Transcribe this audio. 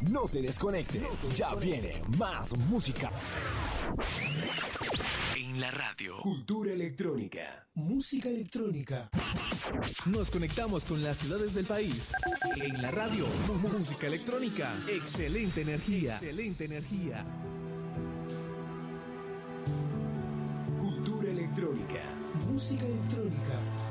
No te desconectes. Ya viene más música. En la radio. Cultura electrónica. Música electrónica. Nos conectamos con las ciudades del país. En la radio. Música electrónica. Excelente energía. Excelente energía. Cultura electrónica. Música electrónica.